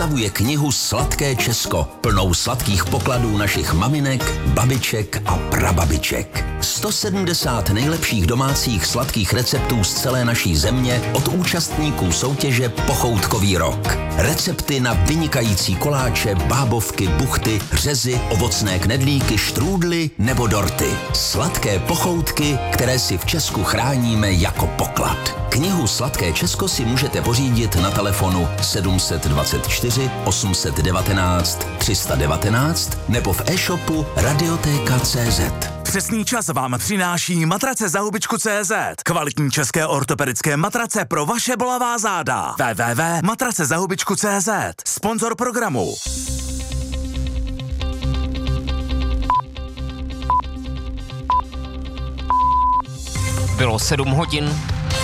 Představuje knihu Sladké Česko, plnou sladkých pokladů našich maminek, babiček a prababiček. 170 nejlepších domácích sladkých receptů z celé naší země od účastníků soutěže Pochoutkový rok. Recepty na vynikající koláče, bábovky, buchty, řezy, ovocné knedlíky, štrůdly nebo dorty. Sladké pochoutky, které si v Česku chráníme jako poklad. Knihu Sladké Česko si můžete pořídit na telefonu 724 819 319 nebo v e-shopu Radioteka.cz. Přesný čas vám přináší matrace za hubičku.cz. Kvalitní české ortopedické matrace pro vaše bolavá záda. www.matracezahubičku.cz. Sponzor programu. Bylo 7 hodin.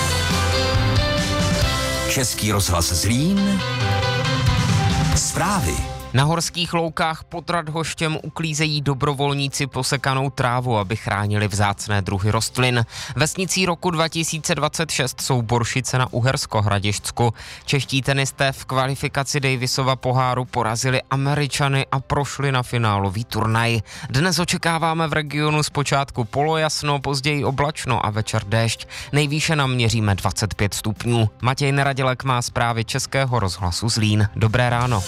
Český rozhlas Zlín. Zprávy. Na horských loukách pod Radhoštěm uklízejí dobrovolníci posekanou trávu, aby chránili vzácné druhy rostlin. Vesnicí roku 2026 jsou Boršice na Uhersko-Hradišťsku. Čeští tenisté v kvalifikaci Davisova poháru porazili Američany a prošli na finálový turnaj. Dnes očekáváme v regionu zpočátku polojasno, později oblačno a večer déšť. Nejvýše naměříme 25 stupňů. Matěj Neradělek má zprávy Českého rozhlasu Zlín. Dobré ráno.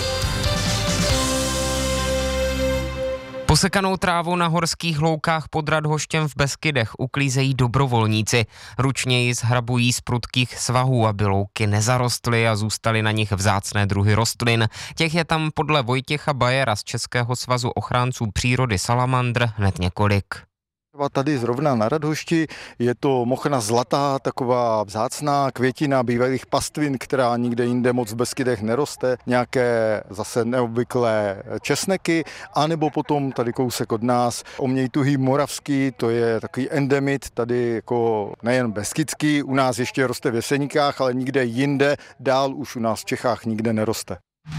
Posekanou trávu na horských loukách pod Radhoštěm v Beskydech uklízejí dobrovolníci. Ručně ji zhrabují z prudkých svahů, aby louky nezarostly a zůstaly na nich vzácné druhy rostlin. Těch je tam podle Vojtěcha Bajera z Českého svazu ochránců přírody Salamandr hned několik. Tady zrovna na Radhošti je to mochna zlatá, taková vzácná květina bývalých pastvin, která nikde jinde moc v Beskydech neroste, nějaké zase neobvyklé česneky, anebo potom tady kousek od nás omněj tuhý moravský, to je takový endemit, tady jako nejen beskydský, u nás ještě roste v Jeseníkách, ale nikde jinde, dál už u nás v Čechách nikde neroste.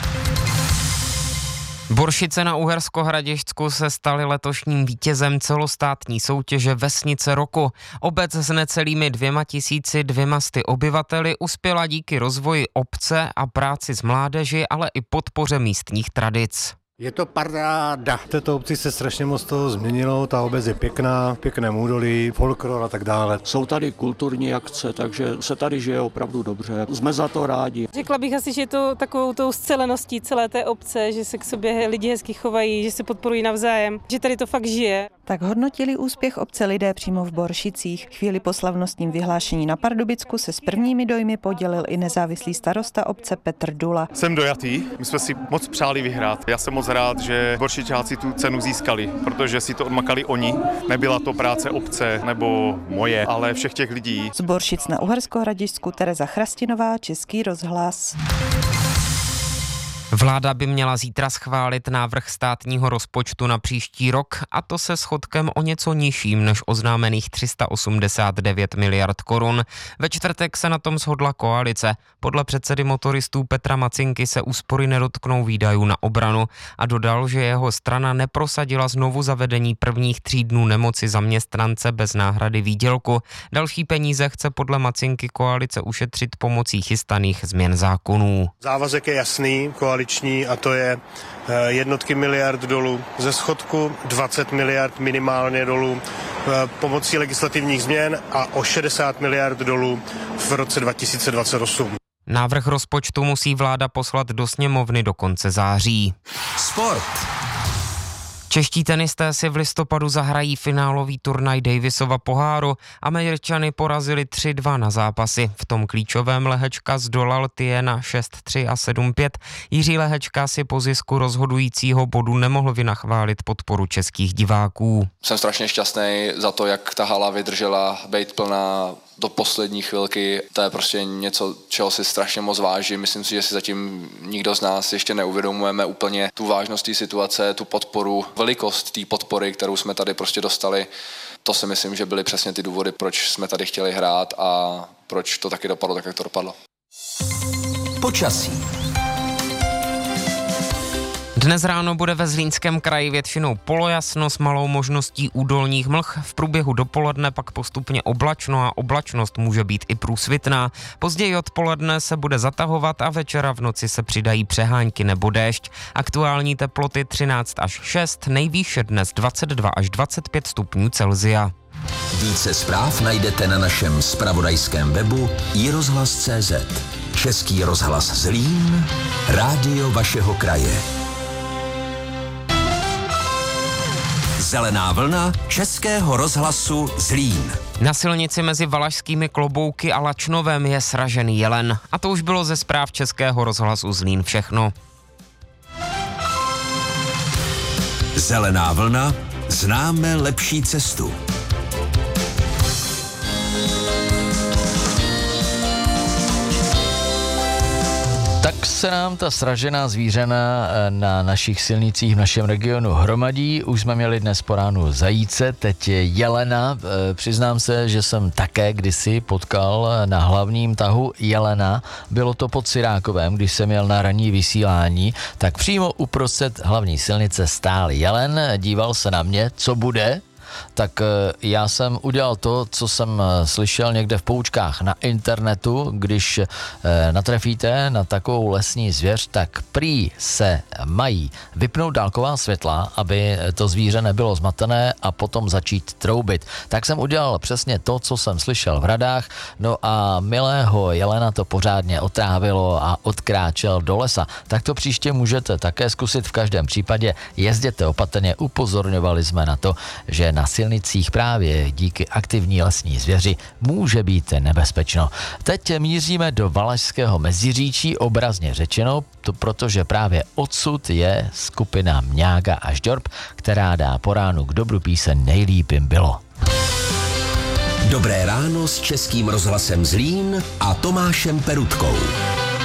Boršice na Uhersko-Hradišťsku se staly letošním vítězem celostátní soutěže Vesnice roku. Obec s necelými 2200 obyvateli uspěla díky rozvoji obce a práci s mládeži, ale i podpoře místních tradic. Je to paráda. V této obci se strašně moc toho změnilo, ta obec je pěkná, pěkné údolí, folklor a tak dále. Jsou tady kulturní akce, takže se tady žije opravdu dobře. Jsme za to rádi. Řekla bych asi, že je to takovou tou sceleností celé té obce, že se k sobě lidi hezky chovají, že se podporují navzájem, že tady to fakt žije. Tak hodnotili úspěch obce lidé přímo v Boršicích. Chvíli po slavnostním vyhlášení na Pardubicku se s prvními dojmy podělil i nezávislý starosta obce Petr Dula. Jsem dojatý, my jsme si moc přáli vyhrát. Já jsem moc rád, že Boršičáci tu cenu získali, protože si to odmakali oni. Nebyla to práce obce nebo moje, ale všech těch lidí. Z Boršic na Uhersko-Hradišťsku Tereza Chrastinová, Český rozhlas. Vláda by měla zítra schválit návrh státního rozpočtu na příští rok, a to se schodkem o něco nižším než oznámených 389 miliard korun. Ve čtvrtek se na tom shodla koalice. Podle předsedy motoristů Petra Macinky se úspory nedotknou výdajů na obranu a dodal, že jeho strana neprosadila znovu zavedení prvních 3 dnů nemoci zaměstnance bez náhrady výdělku. Další peníze chce podle Macinky koalice ušetřit pomocí chystaných změn zákonů. Závazek je jasný, koaliční, a to je jednotky miliard dolů ze schodku, 20 miliard minimálně dolů pomocí legislativních změn a o 60 miliard dolů v roce 2028. Návrh rozpočtu musí vláda poslat do sněmovny do konce září. Sport. Čeští tenisté si v listopadu zahrají finálový turnaj Davisova poháru. Američany porazili 3-2 na zápasy. V tom klíčovém Lehečka zdolal Tiena 6-3 a 7-5. Jiří Lehečka si po zisku rozhodujícího bodu nemohl vynachválit podporu českých diváků. Jsem strašně šťastný za to, jak ta hala vydržela být plná do poslední chvilky. To je prostě něco, čeho si strašně moc vážím. Myslím si, že si zatím nikdo z nás ještě neuvědomujeme úplně tu vážnost té situace, tu podporu, velikost té podpory, kterou jsme tady prostě dostali. To si myslím, že byly přesně ty důvody, proč jsme tady chtěli hrát a proč to taky dopadlo tak, jak to dopadlo. Počasí. Dnes ráno bude ve Zlínském kraji většinou polojasno s malou možností údolních mlh. V průběhu dopoledne pak postupně oblačno a oblačnost může být i průsvitná. Později odpoledne se bude zatahovat a večera v noci se přidají přehánky nebo déšť. Aktuální teploty 13 až 6, nejvýše dnes 22 až 25 stupňů Celsia. Více zpráv najdete na našem zpravodajském webu iRozhlas.cz. Český rozhlas Zlín, rádio vašeho kraje. Zelená vlna Českého rozhlasu Zlín. Na silnici mezi Valašskými Klobouky a Lačnovem je sražený jelen. A to už bylo ze zpráv Českého rozhlasu Zlín všechno. Zelená vlna, známe lepší cestu. Tak se nám ta sražená zvířata na našich silnicích v našem regionu hromadí. Už jsme měli dnes po ránu zajíce, teď je jelena. Přiznám se, že jsem také kdysi potkal na hlavním tahu jelena. Bylo to pod Sirákovem, když jsem jel na ranní vysílání, tak přímo uprostřed hlavní silnice stál jelen, díval se na mě, co bude. Tak já jsem udělal to, co jsem slyšel někde v poučkách na internetu, když natrefíte na takovou lesní zvěř, tak prý se mají vypnout dálková světla, aby to zvíře nebylo zmatené a potom začít troubit. Tak jsem udělal přesně to, co jsem slyšel v radách, no a milého jelena to pořádně otrávilo a odkráčel do lesa. Tak to příště můžete také zkusit, v každém případě jezděte opatrně, upozorňovali jsme na to, že na silnicích právě díky aktivní lesní zvěři může být nebezpečno. Teď míříme do Valašského Meziříčí, obrazně řečeno, protože právě odsud je skupina Mňága a Žďorb, která dá po ránu k dobru píseň Nejlíp jim bylo. Dobré ráno s Českým rozhlasem Zlín a Tomášem Perutkou.